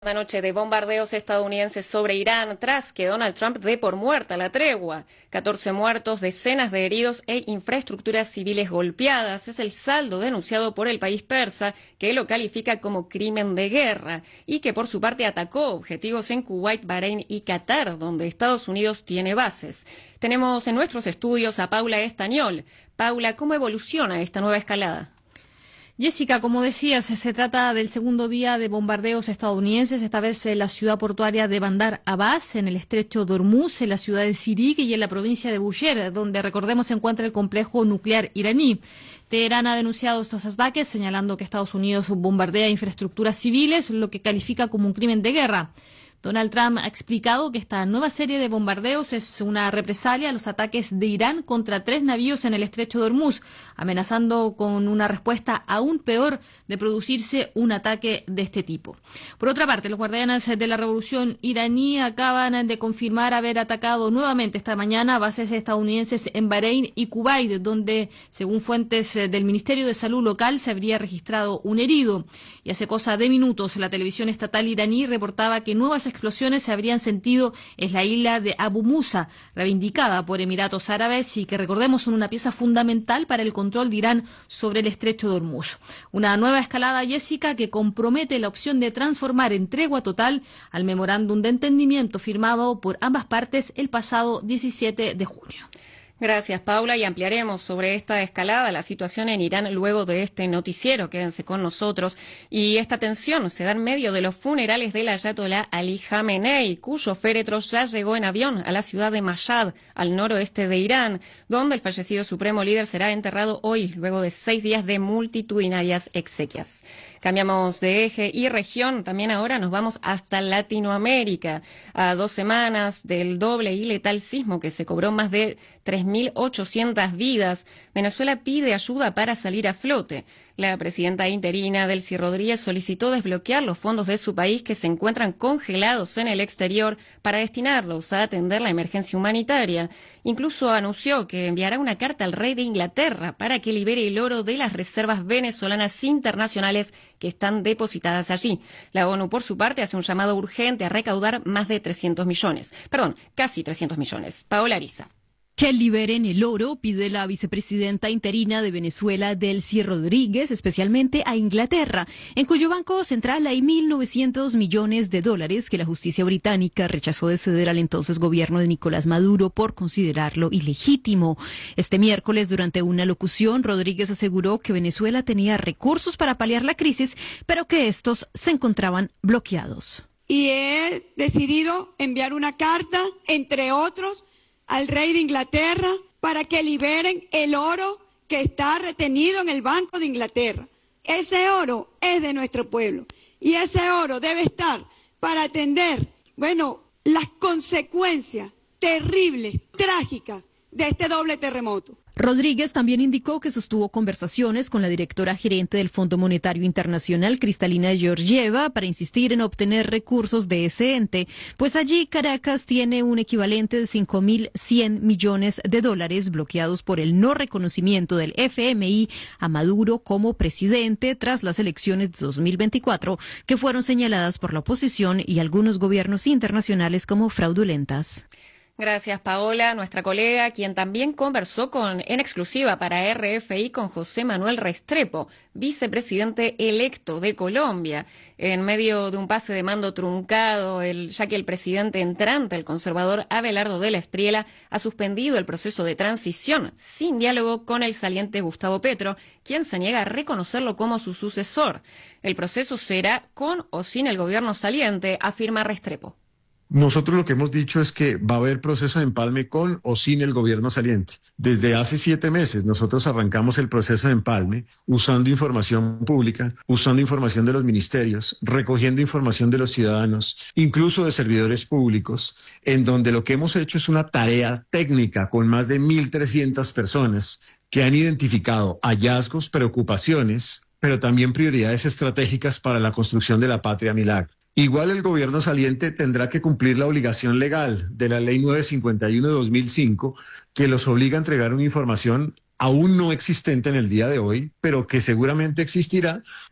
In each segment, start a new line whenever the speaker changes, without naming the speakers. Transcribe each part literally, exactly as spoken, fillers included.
Una noche de bombardeos estadounidenses sobre Irán tras que Donald Trump dé por muerta la tregua. catorce muertos, decenas de heridos e infraestructuras civiles golpeadas. Es el saldo denunciado por el país persa, que lo califica como crimen de guerra y que por su parte atacó objetivos en Kuwait, Bahrein y Qatar, donde Estados Unidos tiene bases. Tenemos en nuestros estudios a Paula Estañol. Paula, ¿cómo evoluciona esta nueva escalada?
Jessica, como decías, se trata del segundo día de bombardeos estadounidenses, esta vez en la ciudad portuaria de Bandar Abbas, en el estrecho de Hormuz, en la ciudad de Sirik y en la provincia de Bushehr, donde, recordemos, se encuentra el complejo nuclear iraní. Teherán ha denunciado estos ataques, señalando que Estados Unidos bombardea infraestructuras civiles, lo que califica como un crimen de guerra. Donald Trump ha explicado que esta nueva serie de bombardeos es una represalia a los ataques de Irán contra tres navíos en el estrecho de Hormuz, amenazando con una respuesta aún peor de producirse un ataque de este tipo. Por otra parte, los guardianes de la revolución iraní acaban de confirmar haber atacado nuevamente esta mañana bases estadounidenses en Bahrein y Kuwait, donde, según fuentes del Ministerio de Salud local, se habría registrado un herido. Y hace cosa de minutos, la televisión estatal iraní reportaba que nuevas explosiones se habrían sentido en la isla de Abu Musa, reivindicada por Emiratos Árabes y que, recordemos, son una pieza fundamental para el control de Irán sobre el estrecho de Hormuz. Una nueva escalada, Jessica, que compromete la opción de transformar en tregua total al memorándum de entendimiento firmado por ambas partes el pasado diecisiete de junio.
Gracias, Paula, y ampliaremos sobre esta escalada, la situación en Irán luego de este noticiero. Quédense con nosotros. Y esta tensión se da en medio de los funerales del ayatolá Ali Jamenei, cuyo féretro ya llegó en avión a la ciudad de Mashhad, al noroeste de Irán, donde el fallecido supremo líder será enterrado hoy, luego de seis días de multitudinarias exequias. Cambiamos de eje y región, también ahora nos vamos hasta Latinoamérica, a dos semanas del doble y letal sismo que se cobró más de tres mil ochocientas vidas. Venezuela pide ayuda para salir a flote. La presidenta interina, Delcy Rodríguez, solicitó desbloquear los fondos de su país que se encuentran congelados en el exterior para destinarlos a atender la emergencia humanitaria. Incluso anunció que enviará una carta al rey de Inglaterra para que libere el oro de las reservas venezolanas internacionales que están depositadas allí. La ONU, por su parte, hace un llamado urgente a recaudar más de trescientos millones. Perdón, casi trescientos millones. Paola Ariza.
Que liberen el oro, pide la vicepresidenta interina de Venezuela, Delcy Rodríguez, especialmente a Inglaterra, en cuyo banco central hay mil novecientos millones de dólares que la justicia británica rechazó de ceder al entonces gobierno de Nicolás Maduro por considerarlo ilegítimo. Este miércoles, durante una locución, Rodríguez aseguró que Venezuela tenía recursos para paliar la crisis, pero que estos se encontraban bloqueados.
Y he decidido enviar una carta, entre otros, al rey de Inglaterra para que liberen el oro que está retenido en el Banco de Inglaterra. Ese oro es de nuestro pueblo y ese oro debe estar para atender, bueno, las consecuencias terribles, trágicas de este doble terremoto.
Rodríguez también indicó que sostuvo conversaciones con la directora gerente del Fondo Monetario Internacional, Cristalina Georgieva, para insistir en obtener recursos de ese ente, pues allí Caracas tiene un equivalente de cinco mil cien millones de dólares bloqueados por el no reconocimiento del F M I a Maduro como presidente tras las elecciones de dos mil veinticuatro, que fueron señaladas por la oposición y algunos gobiernos internacionales como fraudulentas.
Gracias, Paola, nuestra colega, quien también conversó con en exclusiva para R F I con José Manuel Restrepo, vicepresidente electo de Colombia, en medio de un pase de mando truncado, el, ya que el presidente entrante, el conservador Abelardo de la Espriella, ha suspendido el proceso de transición sin diálogo con el saliente Gustavo Petro, quien se niega a reconocerlo como su sucesor. El proceso será con o sin el gobierno saliente, afirma Restrepo.
Nosotros lo que hemos dicho es que va a haber proceso de empalme con o sin el gobierno saliente. Desde hace siete meses nosotros arrancamos el proceso de empalme usando información pública, usando información de los ministerios, recogiendo información de los ciudadanos, incluso de servidores públicos, en donde lo que hemos hecho es una tarea técnica con más de mil trescientas personas que han identificado hallazgos, preocupaciones, pero también prioridades estratégicas para la construcción de la patria milagro. Igual el gobierno saliente tendrá que cumplir la obligación legal de la ley novecientos cincuenta y uno de dos mil cinco, que los obliga a entregar una información aún no existente en el día de hoy, pero que seguramente existirá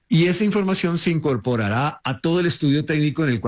y esa información se incorporará a todo el estudio técnico en el cual